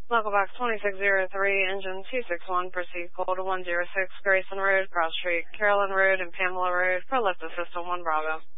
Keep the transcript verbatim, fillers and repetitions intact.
Local box twenty-six oh three, engine two six one, proceed call to one oh six Grayson Road, Cross Street, Carolyn Road, and Pamela Road for lift assist on one Bravo.